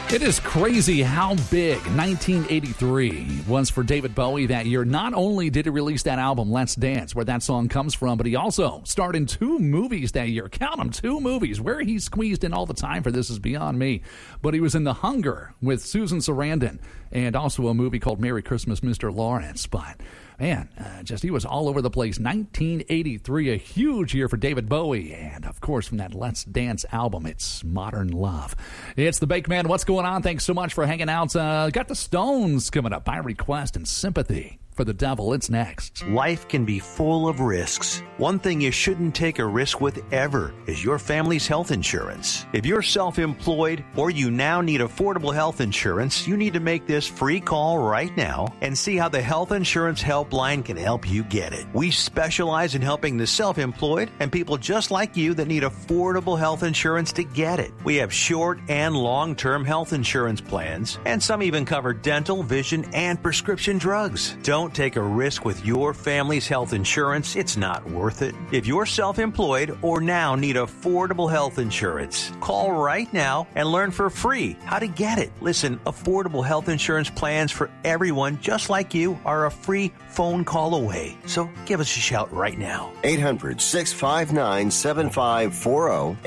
It is crazy how big 1983 was for David Bowie that year. Not only did he release that album, Let's Dance, where that song comes from, but he also starred in 2 movies that year. Count them, 2 movies. Where he squeezed in all the time for this is beyond me. But he was in The Hunger with Susan Sarandon and also a movie called Merry Christmas, Mr. Lawrence. But man, he was all over the place. 1983, a huge year for David Bowie. And, of course, from that Let's Dance album, it's Modern Love. It's the Bake Man. What's going on? Thanks so much for hanging out. Got the Stones coming up by request and Sympathy for the Devil. It's next. Life can be full of risks. One thing you shouldn't take a risk with ever is your family's health insurance. If you're self-employed or you now need affordable health insurance, you need to make this free call right now and see how the Health Insurance Helpline can help you get it. We specialize in helping the self-employed and people just like you that need affordable health insurance to get it. We have short and long-term health insurance plans, and some even cover dental, vision, and prescription drugs. Don't take a risk with your family's health insurance. It's not worth it. If you're self-employed or now need affordable health insurance, call right now and learn for free how to get it. Listen, affordable health insurance plans for everyone just like you are a free phone call away. So give us a shout right now. 800-659-7540.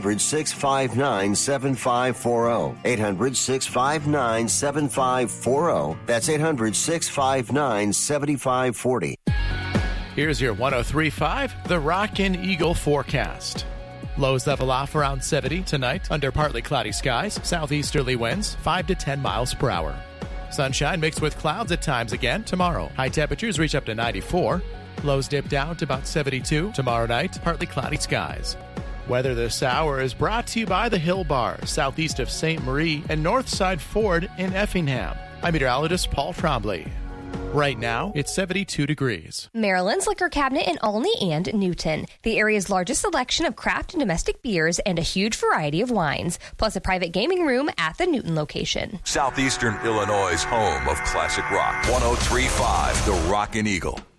800-659-7540. 800-659-7540. That's 800-659-7540. Here's your 103.5, the Rockin' Eagle forecast. Lows level off around 70 tonight under partly cloudy skies, southeasterly winds 5 to 10 miles per hour. Sunshine mixed with clouds at times again tomorrow. High temperatures reach up to 94. Lows dip down to about 72 tomorrow night, partly cloudy skies. Weather this hour is brought to you by the Hill Bar, southeast of St. Marie and Northside Ford in Effingham. I'm meteorologist Paul Trombley. Right now, it's 72 degrees. Maryland's Liquor Cabinet in Olney and Newton. The area's largest selection of craft and domestic beers and a huge variety of wines, plus a private gaming room at the Newton location. Southeastern Illinois' home of classic rock. 103.5, the Rockin' Eagle.